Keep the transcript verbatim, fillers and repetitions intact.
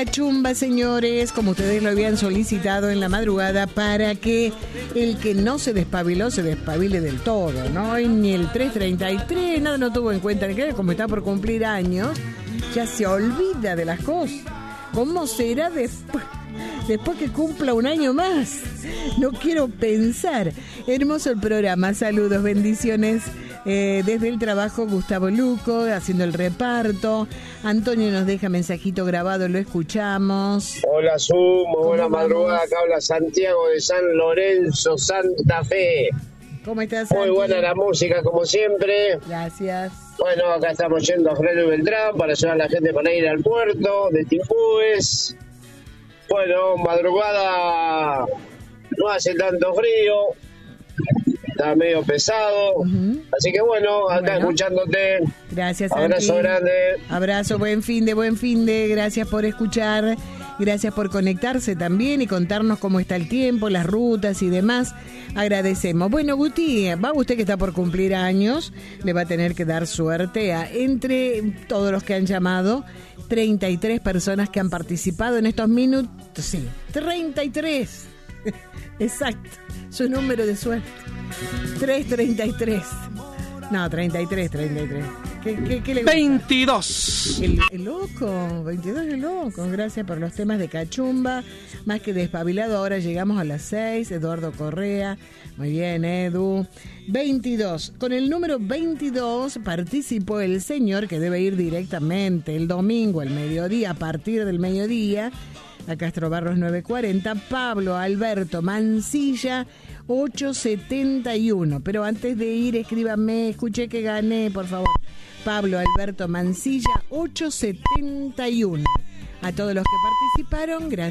Cachumba, señores, como ustedes lo habían solicitado en la madrugada, para que el que no se despabiló se despabile del todo, ¿no? Y ni el tres treinta y tres, nada, no tuvo en cuenta, ni que como está por cumplir años, ya se olvida de las cosas. ¿Cómo será después? Después que cumpla un año más. No quiero pensar. Hermoso el programa. Saludos, bendiciones. Eh, desde el trabajo, Gustavo Luco, haciendo el reparto. Antonio nos deja mensajito grabado, lo escuchamos. Hola, Su, muy buena madrugada. Acá habla Santiago de San Lorenzo, Santa Fe. ¿Cómo estás, Santi? Muy buena la música, como siempre. Gracias. Bueno, acá estamos yendo a General Beltrán para llevar a la gente para ir al puerto de Timbúes. Bueno, madrugada no hace tanto frío, está medio pesado, uh-huh. Así que bueno, acá bueno. escuchándote. Gracias, Santi. Abrazo grande. Abrazo, buen fin de, buen fin de, gracias por escuchar, gracias por conectarse también y contarnos cómo está el tiempo, las rutas y demás. Agradecemos. Bueno, Guti, va usted que está por cumplir años, le va a tener que dar suerte a entre todos los que han llamado. treinta y tres personas que han participado en estos minutos. Sí, treinta y tres. Exacto, su número de suerte. trescientos treinta y tres. No, treinta y tres, treinta y tres. ¿Qué, qué, qué le gusta? veintidós. El, el loco, veintidós es loco. Gracias por los temas de Cachumba. Más que despabilado, ahora llegamos a las seis. Eduardo Correa. Muy bien, Edu. veintidós. Con el número veintidós participó el señor que debe ir directamente el domingo al mediodía, a partir del mediodía, a Castro Barros nueve cuarenta, Pablo Alberto Mancilla, ochocientos setenta y uno. Pero antes de ir, escríbame, escuché que gané, por favor. Pablo Alberto Mancilla, ochocientos setenta y uno. A todos los que participaron, gracias.